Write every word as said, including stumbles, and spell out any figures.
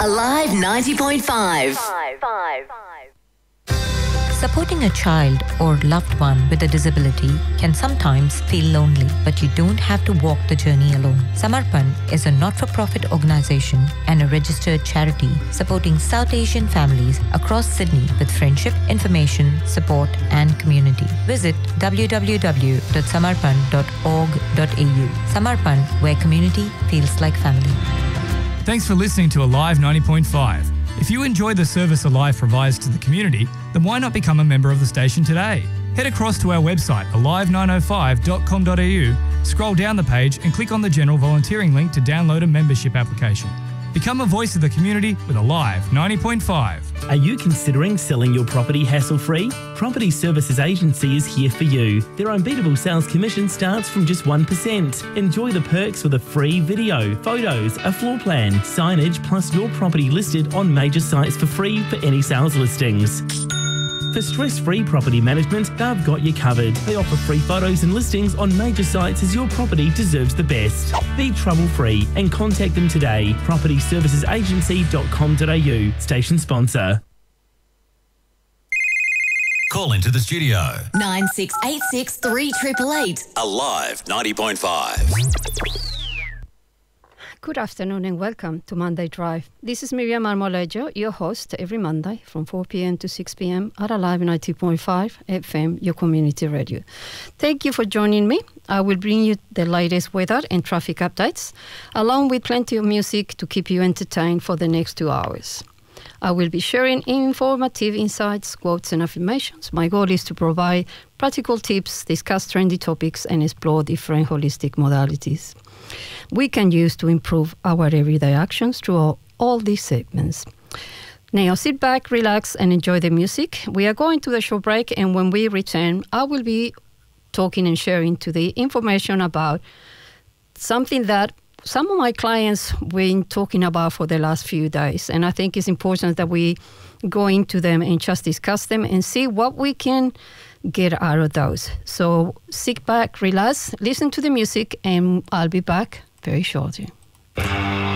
Alive ninety point five. Supporting a child or loved one with a disability can sometimes feel lonely, but you don't have to walk the journey alone. Samarpan is a not-for-profit organization and a registered charity supporting South Asian families across Sydney with friendship, information, support and community. Visit w w w dot samarpan dot org dot a u. Samarpan, where community feels like family. Thanks for listening to Alive ninety point five. If you enjoy the service Alive provides to the community, then why not become a member of the station today? Head across to our website, alive nine oh five dot com dot a u, scroll down the page and click on the general volunteering link to download a membership application. Become a voice of the community with Alive ninety point five. Are you considering selling your property hassle-free? Property Services Agency is here for you. Their unbeatable sales commission starts from just one percent. Enjoy the perks with a free video, photos, a floor plan, signage, plus your property listed on major sites for free for any sales listings. For stress-free property management, they've got you covered. They offer free photos and listings on major sites as your property deserves the best. Be trouble-free and contact them today. property services agency dot com dot a u. Station sponsor. Call into the studio. nine six eight six three eight eight eight. Alive ninety point five. Good afternoon and welcome to Monday Drive. This is Miriam Marmolejo, your host every Monday from four p.m. to six p.m. at Alive ninety point five F M, your community radio. Thank you for joining me. I will bring you the latest weather and traffic updates, along with plenty of music to keep you entertained for the next two hours. I will be sharing informative insights, quotes and affirmations. My goal is to provide practical tips, discuss trendy topics and explore different holistic modalities we can use to improve our everyday actions through all, all these segments. Now sit back, relax and enjoy the music. We are going to the short break, and when we return, I will be talking and sharing to the information about something that some of my clients been talking about for the last few days. And I think it's important that we go into them and just discuss them and see what we can get out of those. So sit back, relax, listen to the music, and I'll be back very shortly.